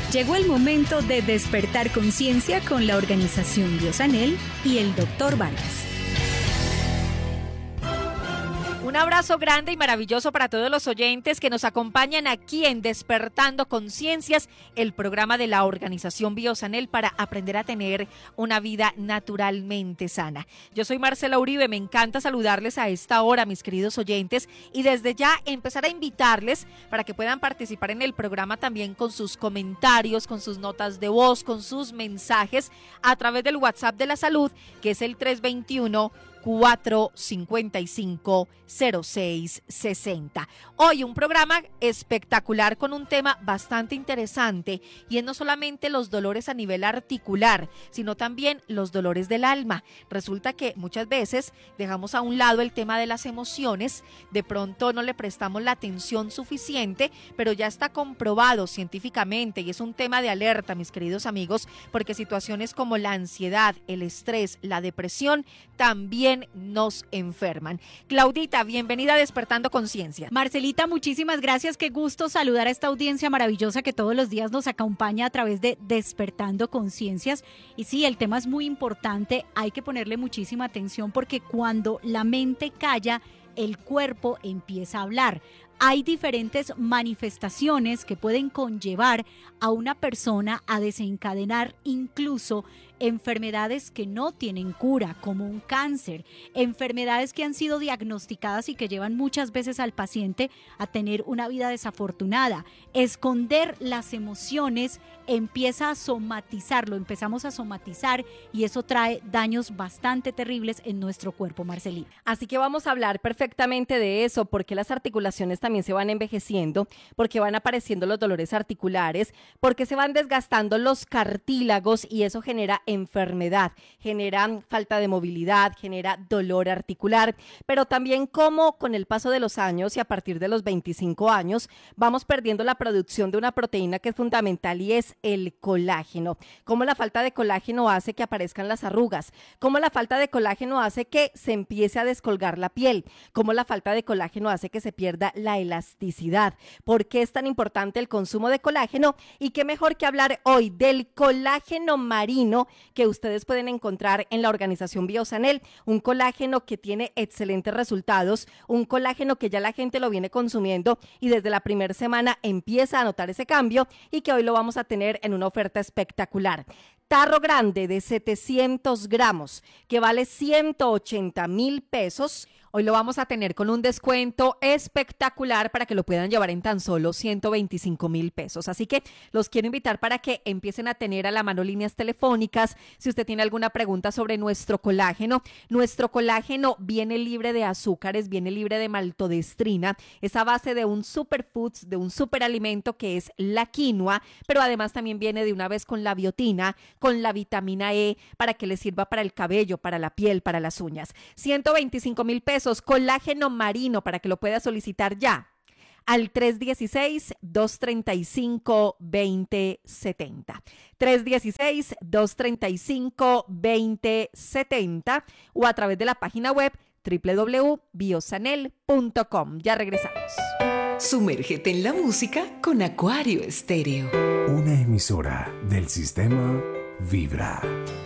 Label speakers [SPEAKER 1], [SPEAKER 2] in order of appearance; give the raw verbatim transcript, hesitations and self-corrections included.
[SPEAKER 1] Llegó el momento de despertar conciencia con la organización Biosanel y el doctor Vargas.
[SPEAKER 2] Un abrazo grande y maravilloso para todos los oyentes que nos acompañan aquí en Despertando Conciencias, el programa de la organización Biosanel para aprender a tener una vida naturalmente sana. Yo soy Marcela Uribe, me encanta saludarles a esta hora, mis queridos oyentes, y desde ya empezar a invitarles para que puedan participar en el programa también con sus comentarios, con sus notas de voz, con sus mensajes a través del WhatsApp de la salud, que es el tres dos uno, cuatro cinco cinco, cero seis seis cero. Hoy un programa espectacular con un tema bastante interesante y es no solamente los dolores a nivel articular, sino también los dolores del alma. Resulta que muchas veces dejamos a un lado el tema de las emociones, de pronto no le prestamos la atención suficiente, pero ya está comprobado científicamente y es un tema de alerta, mis queridos amigos, porque situaciones como la ansiedad, el estrés, la depresión también nos enferman. Claudita, bienvenida a Despertando Conciencia.
[SPEAKER 3] Marcelita, muchísimas gracias. Qué gusto saludar a esta audiencia maravillosa que todos los días nos acompaña a través de Despertando Conciencias. Y sí, el tema es muy importante. Hay que ponerle muchísima atención porque cuando la mente calla, el cuerpo empieza a hablar. Hay diferentes manifestaciones que pueden conllevar a una persona a desencadenar incluso enfermedades que no tienen cura, como un cáncer, enfermedades que han sido diagnosticadas y que llevan muchas veces al paciente a tener una vida desafortunada. Esconder las emociones empieza a somatizarlo, empezamos a somatizar y eso trae daños bastante terribles en nuestro cuerpo, Marcelina.
[SPEAKER 2] Así que vamos a hablar perfectamente de eso, porque las articulaciones también se van envejeciendo, porque van apareciendo los dolores articulares, porque se van desgastando los cartílagos y eso genera enfermedad, genera falta de movilidad, genera dolor articular, pero también como con el paso de los años y a partir de los veinticinco años vamos perdiendo la producción de una proteína que es fundamental y es el colágeno. Como la falta de colágeno hace que aparezcan las arrugas, como la falta de colágeno hace que se empiece a descolgar la piel, como la falta de colágeno hace que se pierda la elasticidad. ¿Por qué es tan importante el consumo de colágeno? Y qué mejor que hablar hoy del colágeno marino que ustedes pueden encontrar en la organización Biosanel, un colágeno que tiene excelentes resultados, un colágeno que ya la gente lo viene consumiendo y desde la primera semana empieza a notar ese cambio y que hoy lo vamos a tener en una oferta espectacular. Tarro grande de setecientos gramos que vale ciento ochenta mil pesos. Hoy lo vamos a tener con un descuento espectacular para que lo puedan llevar en tan solo ciento veinticinco mil pesos. Así que los quiero invitar para que empiecen a tener a la mano líneas telefónicas. Si usted tiene alguna pregunta sobre nuestro colágeno, nuestro colágeno viene libre de azúcares, viene libre de maltodestrina. Es a base de un superfoods, de un superalimento que es la quinoa, pero además también viene de una vez con la biotina, con la vitamina E, para que le sirva para el cabello, para la piel, para las uñas. ciento veinticinco mil pesos. Colágeno marino para que lo pueda solicitar ya al tres uno seis, dos tres cinco, dos cero siete cero. tres uno seis, dos tres cinco, dos cero siete cero o a través de la página web doble u doble u doble u punto biosanel punto com. Ya regresamos.
[SPEAKER 4] Sumérgete en la música con Acuario Estéreo.
[SPEAKER 5] Una emisora del sistema Vibra.